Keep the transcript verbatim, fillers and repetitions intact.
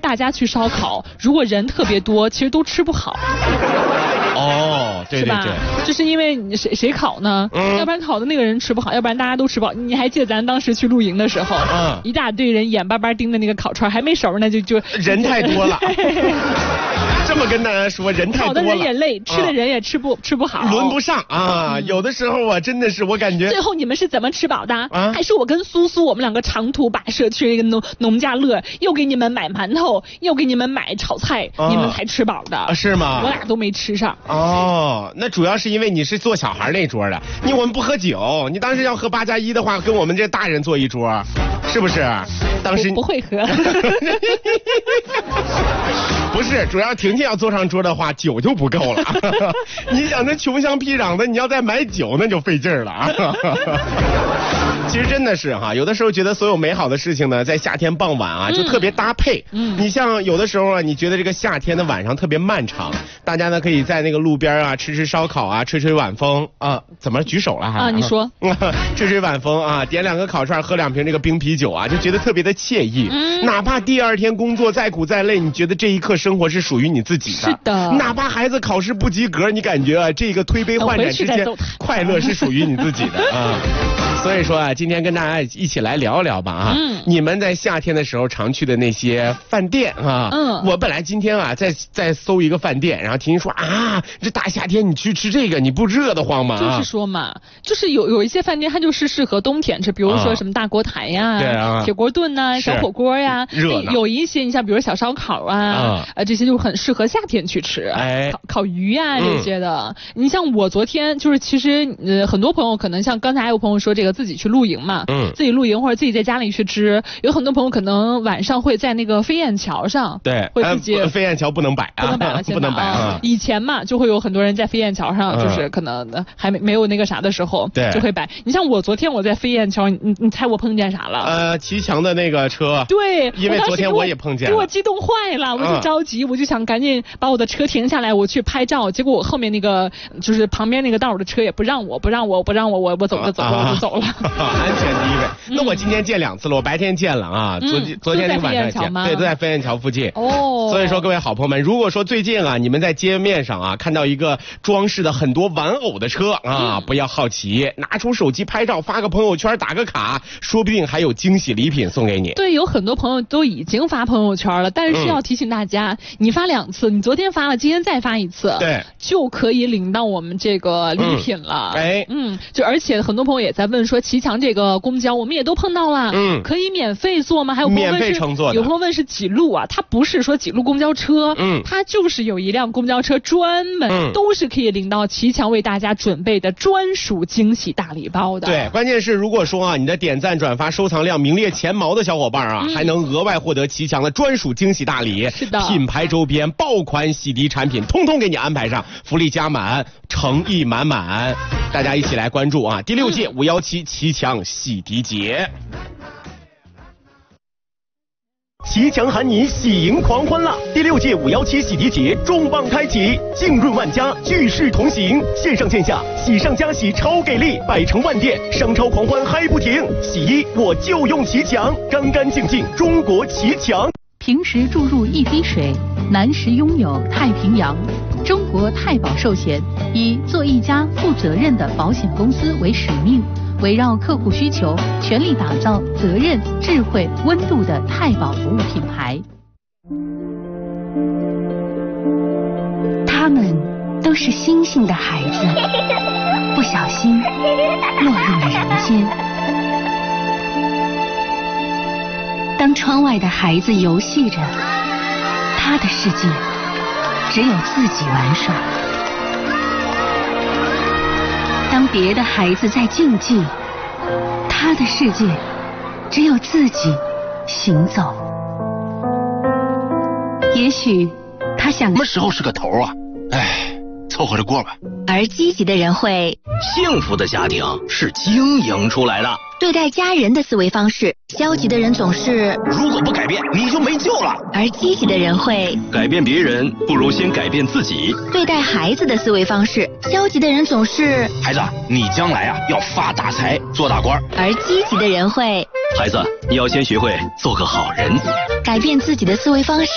大家去烧烤，如果人特别多，其实都吃不好。 哦，对对对， 就是因为你谁谁烤呢？嗯，要不然烤的那个人吃不好，要不然大家都吃不好。你还记得咱当时去露营的时候，嗯，一大堆人眼巴巴盯着那个烤串，还没熟呢，就就人太多了。这么跟大家说，人太多了， 烤的人也累，吃的人也吃不、啊、吃不好， 轮不上啊、嗯！有的时候啊，真的是我感觉。 最后你们是怎么吃饱的？啊、还是我跟苏苏我们两个长途跋涉去那个农农家乐，又给你们买馒头，又给你们买炒菜，啊、你们才吃饱的、 啊？是吗？ 我俩都没吃上。 哦，那主要是因为你是做小孩那桌的，你我们不喝酒，你当时要喝八加一的话，跟我们这大人坐一桌，是不是？当时不会喝。 不是，主要婷婷要坐上桌的话，酒就不够了。你想那穷乡僻壤的，你要再买酒，那就费劲儿了啊。其实真的是哈，有的时候觉得所有美好的事情呢，在夏天傍晚啊，就特别搭配。嗯，你像有的时候啊，你觉得这个夏天的晚上特别漫长，大家呢可以在那个路边啊吃吃烧烤啊，吹吹晚风啊。怎么举手了哈？ 啊，你说。 吹吹晚风啊，点两个烤串，喝两瓶这个冰啤酒啊，就觉得特别的惬意。嗯，哪怕第二天工作再苦再累，你觉得这一刻生活是属于你自己的。 是的。 哪怕孩子考试不及格，你感觉啊，这个推杯换盏之间，快乐是属于你自己的啊。所以说啊，今天跟大家一起来聊一聊吧啊。嗯。你们在夏天的时候常去的那些饭店啊。嗯。我本来今天啊在在搜一个饭店，然后听说啊，这大夏天你去吃这个，你不热得慌吗？ 就是说嘛，就是有有一些饭店它就是适合冬天吃，比如说什么大锅台呀、对啊、铁锅炖呐、小火锅呀，热有一些你像比如小烧烤啊，呃这些就很适合夏天去吃。哎。烤烤鱼呀这些的，你像我昨天就是其实呃很多朋友可能像刚才还有朋友说这个自己去露营嘛，嗯，自己露营或者自己在家里去吃，有很多朋友可能晚上会在那个飞燕桥上， 对， 会自己、 呃、飞燕桥不能摆啊， 不能摆了， 不能摆啊。 以前嘛就会有很多人在飞燕桥上，就是可能还没没有那个啥的时候，对，就会摆。你像我昨天我在飞燕桥，你你猜我碰见啥了？ 呃，骑墙的那个车。 对， 因为昨天我也碰见了， 给我激动坏了，我就着急，嗯、我就想赶紧把我的车停下来，我去拍照。结果我后面那个就是旁边那个道的车也不让我，不让我，不让我，我我走着走着、啊、我就走了。 安全第一位。嗯、那我今天见两次了，我白天见了啊，昨、嗯、昨天那个晚上见，对，都在飞燕桥附近。哦。所以说各位好朋友们，如果说最近啊，你们在街面上啊看到一个装饰的很多玩偶的车啊，嗯、不要好奇，拿出手机拍照，发个朋友圈，打个卡，说不定还有惊喜礼品送给你。 对，有很多朋友都已经发朋友圈了，但是要提醒大家，嗯、你发两次，你昨天发了，今天再发一次，对，就可以领到我们这个礼品了。嗯、哎，嗯，就而且很多朋友也在问说，骑墙这个公交我们也都碰到了，嗯，可以免费坐吗？还有朋友问是免费乘坐的，有朋友问是几路啊？它不是说几路公交车，嗯，它就是有一辆公交车专门、嗯、都是可以领到骑墙为大家准备的专属惊喜大礼包的。 对，关键是如果说啊，你的点赞、转发、收藏量名列前茅的小伙伴啊，嗯、还能额外获得骑墙的专属惊喜大礼。 是的， 品牌周边、爆款洗涤产品，通通给你安排上，福利加满，诚意满满。大家一起来关注啊！第六届五幺七骑墙洗涤节。骑墙喊你喜迎狂欢啦！第六届五幺七洗涤节重磅开启，浸润万家，聚势同行，线上线下喜上加喜超给力，百城万店商超狂欢嗨不停。洗衣我就用骑墙，干干净净中国骑墙。 平时注入一滴水，难时拥有太平洋。中国太保寿险以做一家负责任的保险公司为使命，围绕客户需求，全力打造责任、智慧、温度的太保服务品牌。 他们都是星星的孩子，不小心落入了人间。当窗外的孩子游戏着，他的世界只有自己玩耍。当别的孩子在竞技，他的世界只有自己行走。也许他想， 什么时候是个头啊？哎，凑合着过吧。 而积极的人会， 幸福的家庭是经营出来的。 对待家人的思维方式，消极的人总是， 如果不改变，你就没救了。 而积极的人会， 改变别人不如先改变自己。 对待孩子的思维方式，消极的人总是， 孩子，你将来啊要发大财，做大官。 而积极的人会， 孩子，你要先学会做个好人。 改变自己的思维方式。